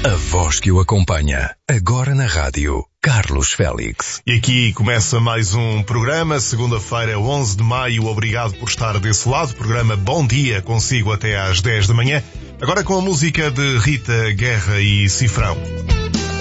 A voz que o acompanha, agora na rádio, Carlos Félix. E aqui começa mais um programa, segunda-feira, 11 de maio. Obrigado por estar desse lado. Programa Bom Dia, consigo até às 10 da manhã. Agora com a música de Rita Guerra e Cifrão.